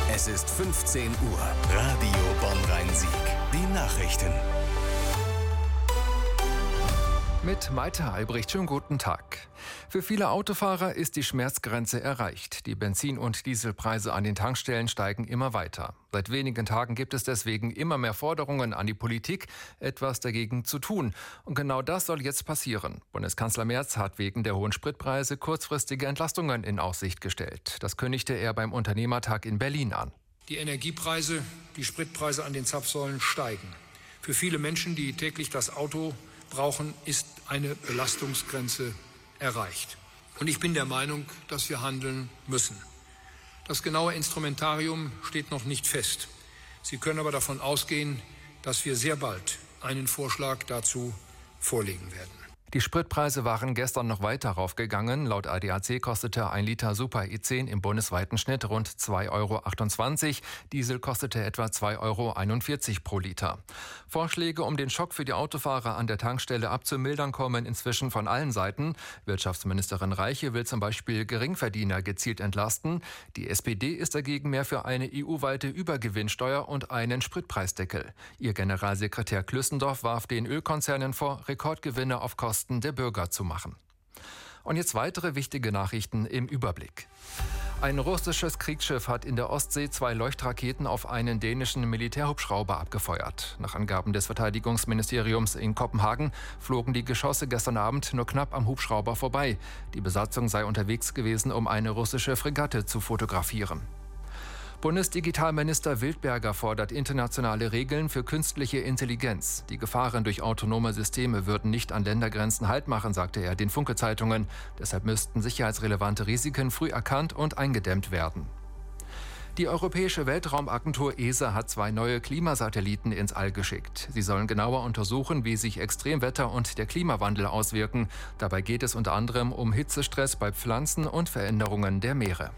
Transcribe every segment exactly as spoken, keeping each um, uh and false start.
Es ist fünfzehn Uhr. Radio Bonn-Rhein-Sieg. Die Nachrichten. Mit Maite Albrecht, schönen guten Tag. Für viele Autofahrer ist die Schmerzgrenze erreicht. Die Benzin- und Dieselpreise an den Tankstellen steigen immer weiter. Seit wenigen Tagen gibt es deswegen immer mehr Forderungen an die Politik, etwas dagegen zu tun. Und genau das soll jetzt passieren. Bundeskanzler Merz hat wegen der hohen Spritpreise kurzfristige Entlastungen in Aussicht gestellt. Das kündigte er beim Unternehmertag in Berlin an. Die Energiepreise, die Spritpreise an den Zapfsäulen steigen. Für viele Menschen, die täglich das Auto brauchen, ist eine Belastungsgrenze erreicht. Und ich bin der Meinung, dass wir handeln müssen. Das genaue Instrumentarium steht noch nicht fest. Sie können aber davon ausgehen, dass wir sehr bald einen Vorschlag dazu vorlegen werden. Die Spritpreise waren gestern noch weiter raufgegangen. Laut A D A C kostete ein Liter Super E zehn im bundesweiten Schnitt rund zwei Euro achtundzwanzig. Diesel kostete etwa zwei Euro einundvierzig pro Liter. Vorschläge, um den Schock für die Autofahrer an der Tankstelle abzumildern, kommen inzwischen von allen Seiten. Wirtschaftsministerin Reiche will zum Beispiel Geringverdiener gezielt entlasten. Die S P D ist dagegen mehr für eine E U-weite Übergewinnsteuer und einen Spritpreisdeckel. Ihr Generalsekretär Klüssendorf warf den Ölkonzernen vor, Rekordgewinne auf Kosten der Bürger zu machen. Und jetzt weitere wichtige Nachrichten im Überblick. Ein russisches Kriegsschiff hat in der Ostsee zwei Leuchtraketen auf einen dänischen Militärhubschrauber abgefeuert. Nach Angaben des Verteidigungsministeriums in Kopenhagen flogen die Geschosse gestern Abend nur knapp am Hubschrauber vorbei. Die Besatzung sei unterwegs gewesen, um eine russische Fregatte zu fotografieren. Bundesdigitalminister Wildberger fordert internationale Regeln für künstliche Intelligenz. Die Gefahren durch autonome Systeme würden nicht an Ländergrenzen Halt machen, sagte er den Funke-Zeitungen. Deshalb müssten sicherheitsrelevante Risiken früh erkannt und eingedämmt werden. Die Europäische Weltraumagentur E S A hat zwei neue Klimasatelliten ins All geschickt. Sie sollen genauer untersuchen, wie sich Extremwetter und der Klimawandel auswirken. Dabei geht es unter anderem um Hitzestress bei Pflanzen und Veränderungen der Meere.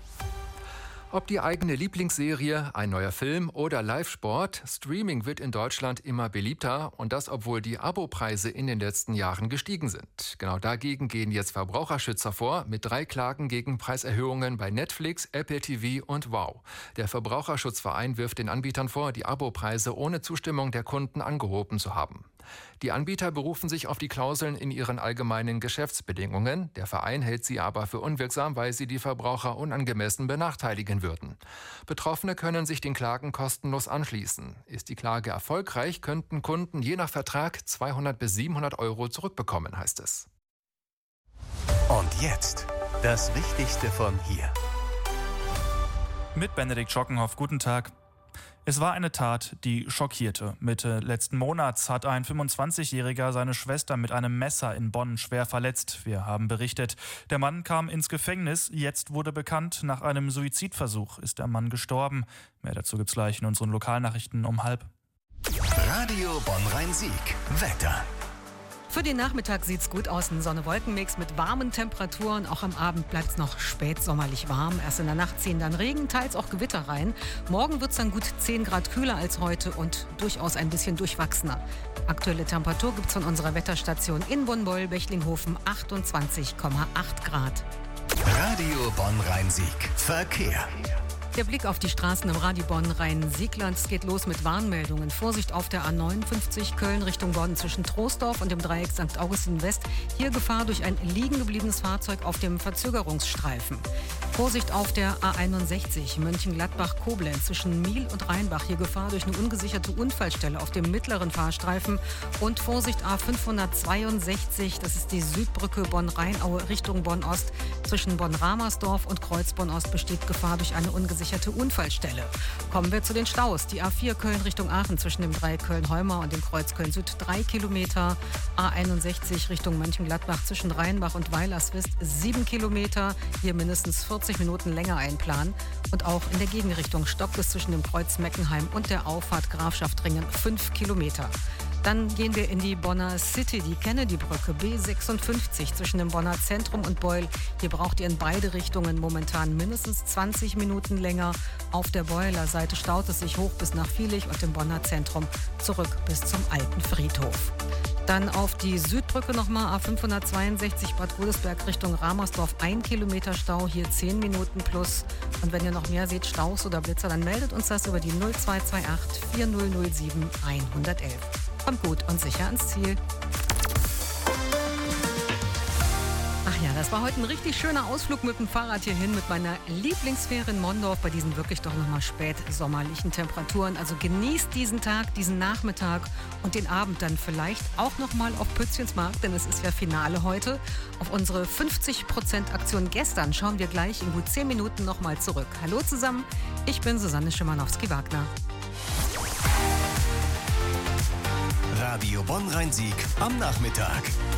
Ob die eigene Lieblingsserie, ein neuer Film oder Live-Sport, Streaming wird in Deutschland immer beliebter und das, obwohl die Abopreise in den letzten Jahren gestiegen sind. Genau dagegen gehen jetzt Verbraucherschützer vor mit drei Klagen gegen Preiserhöhungen bei Netflix, Apple T V und Wow. Der Verbraucherschutzverein wirft den Anbietern vor, die Abopreise ohne Zustimmung der Kunden angehoben zu haben. Die Anbieter berufen sich auf die Klauseln in ihren allgemeinen Geschäftsbedingungen. Der Verein hält sie aber für unwirksam, weil sie die Verbraucher unangemessen benachteiligen würden. Betroffene können sich den Klagen kostenlos anschließen. Ist die Klage erfolgreich, könnten Kunden je nach Vertrag zweihundert bis siebenhundert Euro zurückbekommen, heißt es. Und jetzt das Wichtigste von hier. Mit Benedikt Schockenhoff, guten Tag. Es war eine Tat, die schockierte. Mitte letzten Monats hat ein fünfundzwanzigjähriger seine Schwester mit einem Messer in Bonn schwer verletzt. Wir haben berichtet. Der Mann kam ins Gefängnis. Jetzt wurde bekannt, nach einem Suizidversuch ist der Mann gestorben. Mehr dazu gibt's gleich in unseren Lokalnachrichten um halb. Radio Bonn-Rhein-Sieg. Wetter. Für den Nachmittag sieht's gut aus. Ein Sonne-Wolken-Mix mit warmen Temperaturen. Auch am Abend bleibt's noch spätsommerlich warm. Erst in der Nacht ziehen dann Regen, teils auch Gewitter rein. Morgen wird's dann gut zehn Grad kühler als heute und durchaus ein bisschen durchwachsener. Aktuelle Temperatur gibt's von unserer Wetterstation in Bonn-Beul-Bechlinghofen achtundzwanzig Komma acht Grad. Radio Bonn-Rhein-Sieg. Verkehr. Der Blick auf die Straßen im Radio Bonn-Rhein-Siegland. Es geht los mit Warnmeldungen. Vorsicht auf der A neunundfünfzig Köln Richtung Bonn zwischen Troisdorf und dem Dreieck Sankt Augustin West. Hier Gefahr durch ein liegen gebliebenes Fahrzeug auf dem Verzögerungsstreifen. Vorsicht auf der A einundsechzig Mönchengladbach-Koblenz zwischen Miel und Rheinbach. Hier Gefahr durch eine ungesicherte Unfallstelle auf dem mittleren Fahrstreifen. Und Vorsicht A fünfhundertzweiundsechzig, das ist die Südbrücke Bonn-Rheinaue Richtung Bonn-Ost. Zwischen Bonn-Ramersdorf und Kreuz-Bonn-Ost besteht Gefahr durch eine ungesicherte Unfallstelle. Kommen wir zu den Staus. Die A vier Köln Richtung Aachen zwischen dem Dreieck Köln-Holmer und dem Kreuz Köln-Süd drei Kilometer. A einundsechzig Richtung Mönchengladbach zwischen Rheinbach und Weilerswist sieben Kilometer. Hier mindestens vierzig Minuten länger einplanen. Und auch in der Gegenrichtung stockt es zwischen dem Kreuz Meckenheim und der Auffahrt Grafschaft-Ringen fünf Kilometer. Dann gehen wir in die Bonner City, die Kennedy-Brücke B sechsundfünfzig zwischen dem Bonner Zentrum und Beul. Hier braucht ihr in beide Richtungen momentan mindestens zwanzig Minuten länger. Auf der Beuler Seite staut es sich hoch bis nach Vielig und dem Bonner Zentrum zurück bis zum Alten Friedhof. Dann auf die Südbrücke nochmal A fünfhundertzweiundsechzig Bad Godesberg Richtung Ramersdorf. Ein Kilometer Stau, hier zehn Minuten plus. Und wenn ihr noch mehr seht, Staus oder Blitzer, dann meldet uns das über die null zwei zwei acht vier null null sieben eins eins eins. Kommt gut und sicher ans Ziel. Ach ja, das war heute ein richtig schöner Ausflug mit dem Fahrrad hierhin mit meiner Lieblingsfähre in Mondorf bei diesen wirklich doch nochmal spätsommerlichen Temperaturen. Also genießt diesen Tag, diesen Nachmittag und den Abend dann vielleicht auch nochmal auf Pützchensmarkt, denn es ist ja Finale heute. Auf unsere fünfzig Prozent Aktion gestern schauen wir gleich in gut zehn Minuten nochmal zurück. Hallo zusammen, ich bin Susanne Schimanowski-Wagner. Radio Bonn-Rhein-Sieg am Nachmittag.